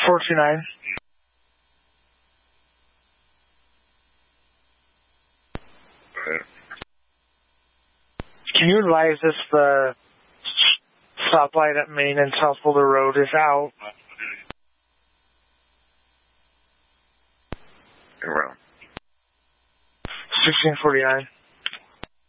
429. Can you advise if the stoplight at Main and South Boulder Road is out? Around. 1649.